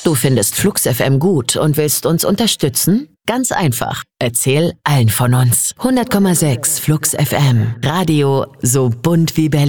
Du findest Flux FM gut und willst uns unterstützen? Ganz einfach. Erzähl allen von uns. 100,6 Flux FM. Radio so bunt wie Berlin.